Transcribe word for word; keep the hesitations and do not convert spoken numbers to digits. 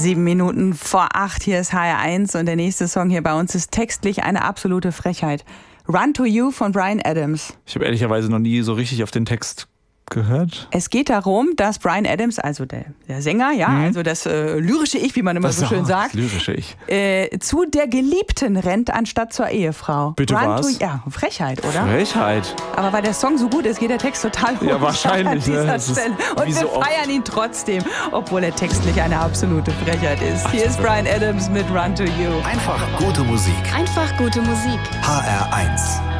Sieben Minuten vor acht, hier ist H R eins und der nächste Song hier bei uns ist textlich eine absolute Frechheit. Run to You von Bryan Adams. Ich habe ehrlicherweise noch nie so richtig auf den Text gehört. Es geht darum, dass Bryan Adams, also der, der Sänger, ja, mhm. also das äh, lyrische Ich, wie man immer das so schön auch, sagt, das lyrische Ich. Äh, zu der Geliebten rennt, anstatt zur Ehefrau. Bitte Run was? To, ja, Frechheit, oder? Frechheit. Aber weil der Song so gut ist, geht der Text total hoch Ja, wahrscheinlich. an dieser Ne? Stelle. Und wir so feiern ihn trotzdem, obwohl er textlich eine absolute Frechheit ist. Ach, Hier ist Bryan Adams mit Run to You. Einfach gute Musik. Einfach gute Musik. H R eins.